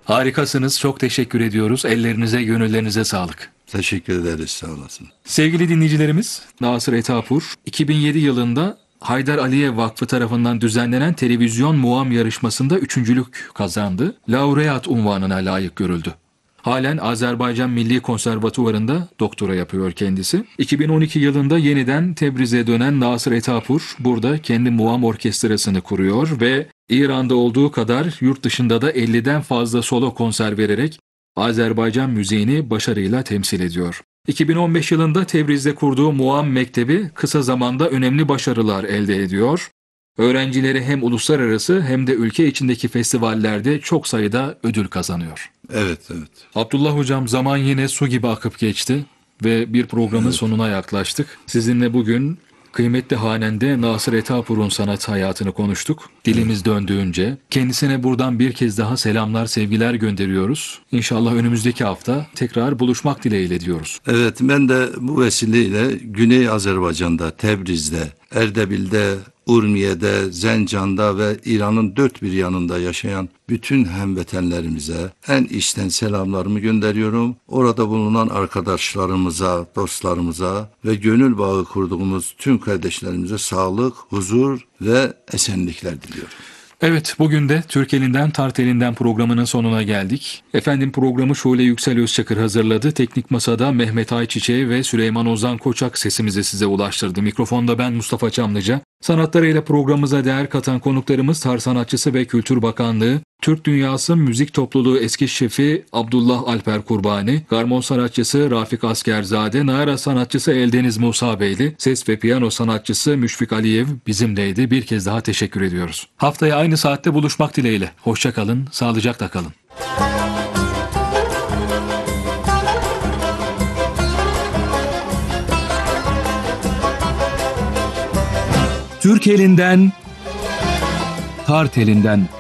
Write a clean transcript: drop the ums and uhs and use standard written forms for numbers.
Harikasınız. Çok teşekkür ediyoruz. Ellerinize, gönüllerinize sağlık. Teşekkür ederiz, sağ olasın. Sevgili dinleyicilerimiz, Nasır Etapur 2007 yılında Haydar Aliyev Vakfı tarafından düzenlenen televizyon muam yarışmasında üçüncülük kazandı. Laureat unvanına layık görüldü. Halen Azerbaycan Milli Konservatuvarı'nda doktora yapıyor kendisi. 2012 yılında yeniden Tebriz'e dönen Nasır Etapur burada kendi muam orkestrasını kuruyor ve İran'da olduğu kadar yurt dışında da 50'den fazla solo konser vererek Azerbaycan müziğini başarıyla temsil ediyor. 2015 yılında Tebriz'de kurduğu Muam Mektebi kısa zamanda önemli başarılar elde ediyor. Öğrencileri hem uluslararası hem de ülke içindeki festivallerde çok sayıda ödül kazanıyor. Evet, evet. Abdullah Hocam, zaman yine su gibi akıp geçti ve bir programın sonuna yaklaştık. Sizinle bugün kıymetli hanende Nasır Etapur'un sanat hayatını konuştuk. Dilimiz döndüğünce kendisine buradan bir kez daha selamlar, sevgiler gönderiyoruz. İnşallah önümüzdeki hafta tekrar buluşmak dileğiyle diyoruz. Evet, ben de bu vesileyle Güney Azerbaycan'da, Tebriz'de, Erdebil'de, Urmiye'de, Zencan'da ve İran'ın dört bir yanında yaşayan bütün hemvatanlarımıza en içten selamlarımı gönderiyorum. Orada bulunan arkadaşlarımıza, dostlarımıza ve gönül bağı kurduğumuz tüm kardeşlerimize sağlık, huzur ve esenlikler diliyorum. Evet, bugün de Türk Elinden Tart Elinden programının sonuna geldik. Efendim, programı Şule Yüksel Özçakır hazırladı. Teknik Masa'da Mehmet Ayçiçek ve Süleyman Ozan Koçak sesimizi size ulaştırdı. Mikrofonda ben Mustafa Çamlıca. Sanatlarıyla programımıza değer katan konuklarımız Tar Sanatçısı ve Kültür Bakanlığı, Türk Dünyası Müzik Topluluğu eski şefi Abdullah Alper Kurbani, garmon sanatçısı Rafik Askerzade, nara sanatçısı Eldeniz Musa Beyli, ses ve piyano sanatçısı Müşfik Aliyev bizimleydi. Bir kez daha teşekkür ediyoruz. Haftaya aynı saatte buluşmak dileğiyle. Hoşça kalın, sağlıcakla kalın. Türk Elinden Tart Elinden.